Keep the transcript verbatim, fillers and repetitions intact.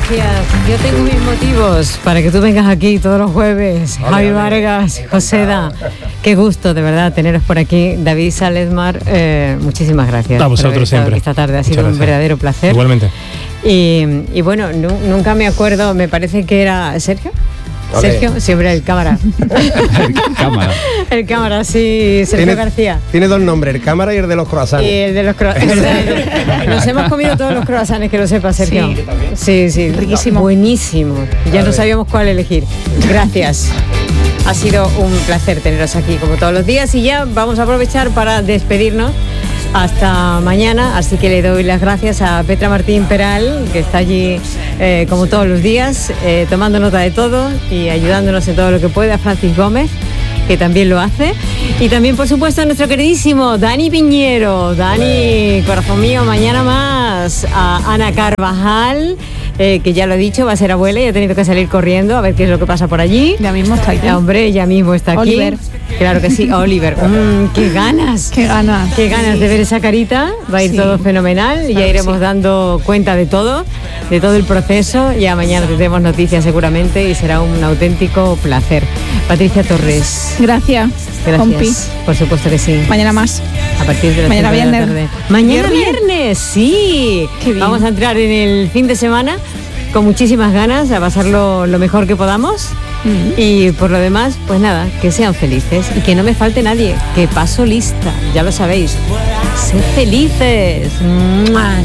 gracias. Yo tengo mis motivos para que tú vengas aquí todos los jueves. Ole, Javi ole. Vargas, Joseda. Qué gusto, de verdad, teneros por aquí. David Salesmar, eh, muchísimas gracias. A vosotros siempre. Esta tarde ha Muchas sido gracias. un verdadero placer. Igualmente. Y, y bueno, nu, nunca me acuerdo, me parece que era Sergio. Ole. Sergio, siempre el cámara. el cámara. El cámara, sí, Sergio ¿Tiene, García. Tiene dos nombres, el cámara y el de los croissants. Y el de los croissants. Nos hemos comido todos los croissants, que lo sepa, Sergio. Sí, sí, sí. Riquísimo. Buenísimo. Ya no sabíamos cuál elegir. Gracias. Ha sido un placer teneros aquí como todos los días y ya vamos a aprovechar para despedirnos hasta mañana, así que le doy las gracias a Petra Martín Peral, que está allí eh, como todos los días, eh, tomando nota de todo y ayudándonos en todo lo que puede, a Francis Gómez, que también lo hace, y también por supuesto a nuestro queridísimo Dani Piñero. Dani, corazón mío, mañana más. A Ana Carvajal, eh, que ya lo he dicho, va a ser abuela y ha tenido que salir corriendo a ver qué es lo que pasa por allí. Ya mismo está aquí. Eh, hombre, ya mismo está aquí. Oliver. Claro que sí, Oliver. Mm, ¡Qué ganas! ¡Qué ganas! ¡Qué ganas de ver esa carita! Va a ir Sí. todo fenomenal. Claro, ya iremos sí. dando cuenta de todo, de todo el proceso. Ya mañana tendremos noticias seguramente y será un auténtico placer. Patricia Torres. Gracias. Gracias. Compi. Por supuesto que sí. Mañana más. A partir de las Mañana cinco de la viernes. tarde. Mañana Viernes. viernes, sí. Qué bien. Vamos a entrar en el fin de semana con muchísimas ganas, a pasarlo lo mejor que podamos. Mm. Y por lo demás, pues nada, que sean felices y que no me falte nadie, que paso lista, ya lo sabéis. Sed felices. ¡Mua!